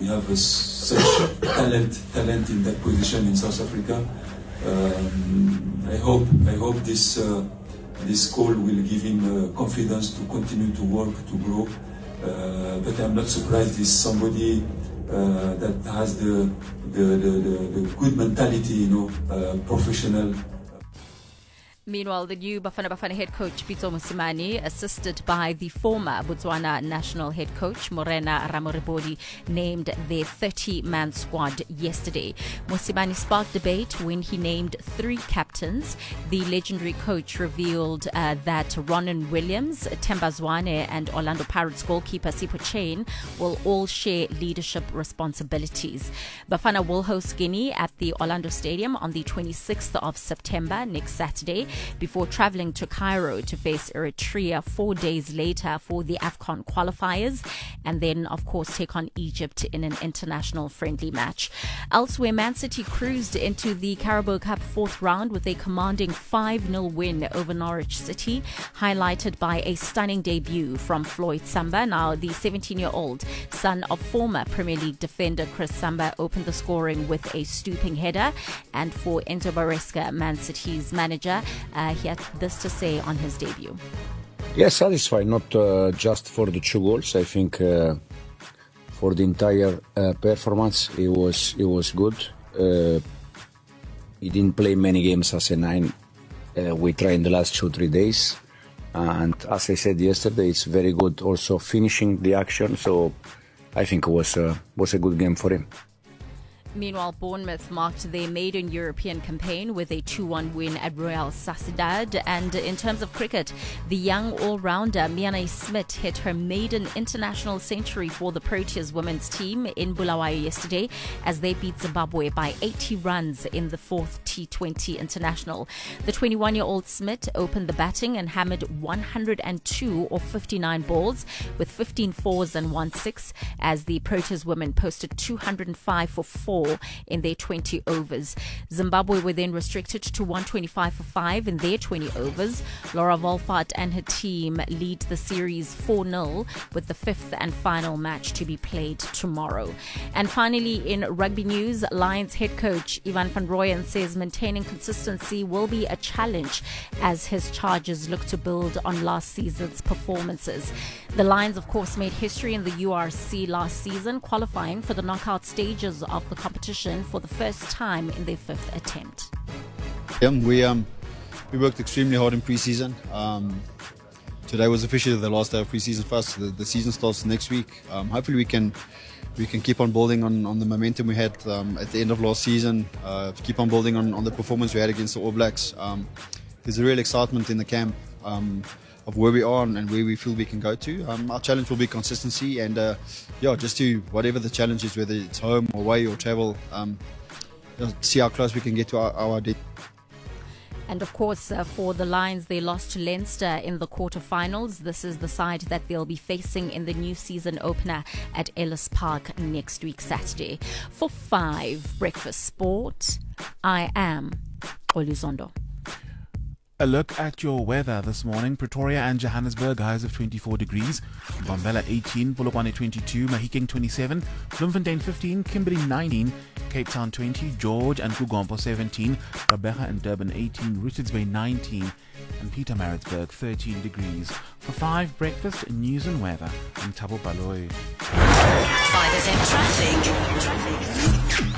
We have such talent in that position in South Africa. I hope this call will give him confidence to continue to work, to grow. But I'm not surprised he's somebody that has the good mentality, professional. Meanwhile, the new Bafana Bafana head coach Pitso Mosimane, assisted by the former Botswana national head coach Morena Ramorebodi, named their 30-man squad yesterday. Mosimane sparked debate when he named 3 captains. The legendary coach revealed that Ronan Williams, Themba Zwane, and Orlando Pirates goalkeeper Sipho Chain will all share leadership responsibilities. Bafana will host Guinea at the Orlando Stadium on the 26th of September, next Saturday, before traveling to Cairo to face Eritrea 4 days later for the AFCON qualifiers, and then, of course, take on Egypt in an international friendly match. Elsewhere, Man City cruised into the Carabao Cup 4th round with a commanding 5-0 win over Norwich City, highlighted by a stunning debut from Floyd Samba. Now, the 17-year-old son of former Premier League defender Chris Samba opened the scoring with a stooping header, and for Enzo Maresca, Man City's manager, he had this to say on his debut. Yes, satisfied, not just for the 2 goals. I think for the entire performance, it was good. He didn't play many games as a 9. We tried in the last 2-3 days. And as I said yesterday, it's very good also finishing the action. So I think it was a good game for him. Meanwhile, Bournemouth marked their maiden European campaign with a 2-1 win at Royal Sociedad. And in terms of cricket, the young all-rounder Mianai Smith hit her maiden international century for the Proteas women's team in Bulawayo yesterday as they beat Zimbabwe by 80 runs in the 4th T20 International. The 21-year-old Smith opened the batting and hammered 102 or 59 balls with 15 fours and 1 6 as the Proteas women posted 205 for 4 in their 20 overs. Zimbabwe were then restricted to 125 for 5 in their 20 overs. Laura Wolfart and her team lead the series 4-0 with the 5th and final match to be played tomorrow. And finally, in rugby news, Lions head coach Ivan van Rooyen says maintaining consistency will be a challenge as his Chargers look to build on last season's performances. The Lions, of course, made history in the URC last season, qualifying for the knockout stages of the competition for the first time in their 5th attempt. We worked extremely hard in pre-season. Today was officially the last day of pre-season for us. The season starts next week. Hopefully we can keep on building on the momentum we had at the end of last season, keep on building on the performance we had against the All Blacks. There's a real excitement in the camp of where we are and where we feel we can go to. Our challenge will be consistency and just to whatever the challenge is, whether it's home or away or travel, see how close we can get to our identity. And of course, for the Lions, they lost to Leinster in the quarterfinals. This is the side that they'll be facing in the new season opener at Ellis Park next week, Saturday. For 5 Breakfast Sport, I am Oluzondo. A look at your weather this morning. Pretoria and Johannesburg, highs of 24 degrees. Bombela 18, Polokwane 22, Mahikeng 27, Bloemfontein 15, Kimberley 19, Cape Town 20, George and Kugompo 17, Gqeberha and Durban 18, Richards Bay 19, and Pietermaritzburg 13 degrees. For 5 Breakfast, news and weather, I'm Thabo Baloyi. 5FM traffic.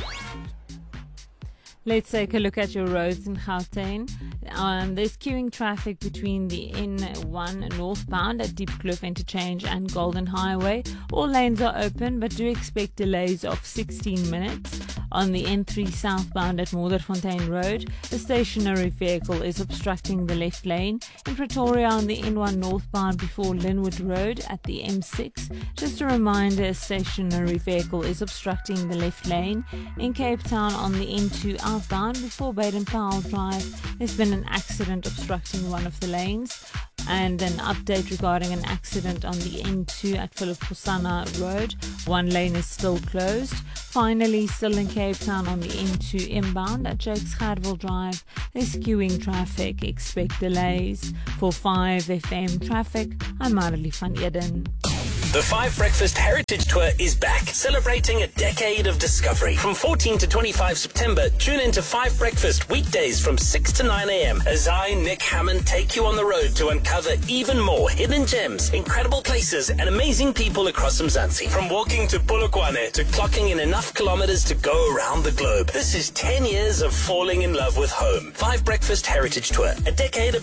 Let's take a look at your roads in Gauteng. There's queuing traffic between the N1 northbound at Diepkloof Interchange and Golden Highway. All lanes are open, but do expect delays of 16 minutes. On the N3 southbound at Modderfontein Road, a stationary vehicle is obstructing the left lane. In Pretoria on the N1 northbound before Linwood Road at the M6, just a reminder, a stationary vehicle is obstructing the left lane. In Cape Town on the N2 outbound before Baden-Powell Drive, there's been an accident obstructing one of the lanes. And an update regarding an accident on the N2 at Philip Kosana Road. One lane is still closed. Finally, still in Cape Town on the N2 inbound at Jakes Gerwel Drive, there's queuing traffic. Expect delays. For 5FM traffic, I'm Marley van Eden. The 5 Breakfast Heritage Tour is back, celebrating a decade of discovery. From 14 to 25 September, tune in to 5 Breakfast weekdays from 6 to 9 a.m. as I, Nick Hammond, take you on the road to uncover even more hidden gems, incredible places, and amazing people across Mzansi. From walking to Polokwane to clocking in enough kilometers to go around the globe. This is 10 years of falling in love with home. 5 Breakfast Heritage Tour, a decade of